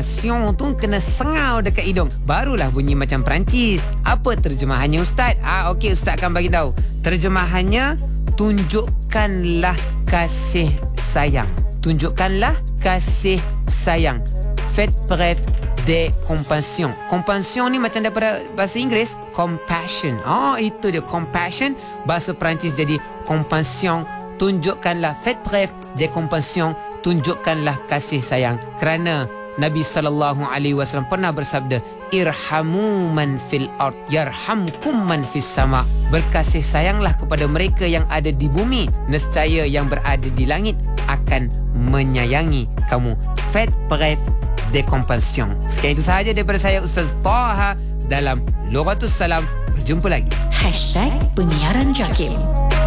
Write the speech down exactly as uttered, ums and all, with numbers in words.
compassion tu kena sengau dekat hidung. Barulah bunyi macam Perancis. Apa terjemahannya Ustaz? Ah, okey, Ustaz akan bagi tahu. Terjemahannya, tunjukkanlah kasih sayang. Tunjukkanlah kasih sayang. Faites preuve de compassion. Compassion ni macam daripada bahasa Inggeris compassion. Oh, itu dia compassion. Bahasa Perancis jadi compassion. Tunjukkanlah, faites preuve de compassion. Tunjukkanlah kasih sayang. Kerana Nabi sallallahu alaihi wasallam pernah bersabda, irhamu man fil ard yarhamkum man fis sama. Berkasih sayanglah kepada mereka yang ada di bumi, nescaya yang berada di langit akan menyayangi kamu. Faites preuve de compassion. Sekian itu sahaja daripada saya, Ustaz Taha, dalam Lughatus Salam. Berjumpa lagi. Hashtag Penyiaran Jakim.